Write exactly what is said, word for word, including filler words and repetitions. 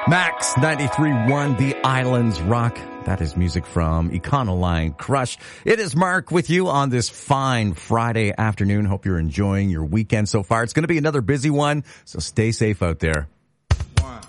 Max ninety-three point one, The Islands Rock. That is music from Econoline Crush. It is Mark with you on this fine Friday afternoon. Hope you're enjoying your weekend so far. It's going to be another busy one, so stay safe out there.